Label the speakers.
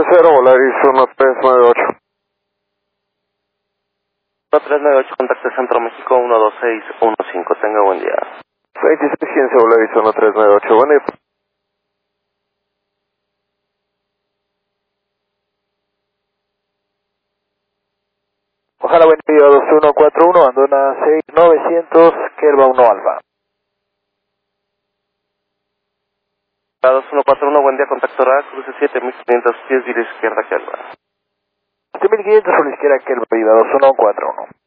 Speaker 1: 0, Volaris 1398.
Speaker 2: 1398, contacto Centro México 12615. Tenga buen día.
Speaker 1: 2615, Volaris 1398. Buen día. Ojalá buen día, 2141, abandona 6900, Kerva 1 Alfa.
Speaker 2: 2141, buen día, contacto RA, cruce 7500 pies, dirige izquierda, Kelva.
Speaker 1: 7500 a la izquierda, Kerva, 2141.